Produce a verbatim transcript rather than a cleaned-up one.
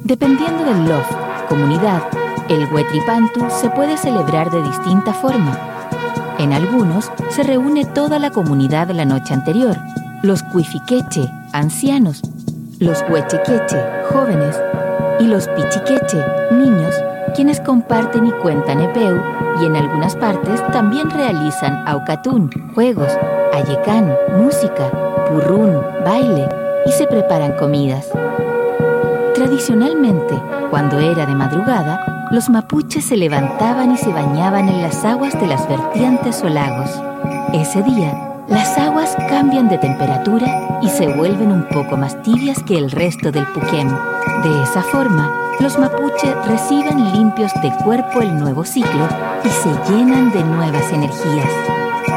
Dependiendo del lof, comunidad, el Huetripantu se puede celebrar de distinta forma. En algunos se reúne toda la comunidad la noche anterior, los Cuifiqueche, ancianos, los Huechequeche, jóvenes, y los Pichiqueche, niños, quienes comparten y cuentan epeu, y en algunas partes también realizan aucatún, juegos, ayecán, música, purrún, baile, y se preparan comidas. Tradicionalmente, cuando era de madrugada, los mapuches se levantaban y se bañaban en las aguas de las vertientes o lagos. Ese día, las aguas cambian de temperatura y se vuelven un poco más tibias que el resto del Puquem. De esa forma, los mapuches reciben limpios de cuerpo el nuevo ciclo y se llenan de nuevas energías.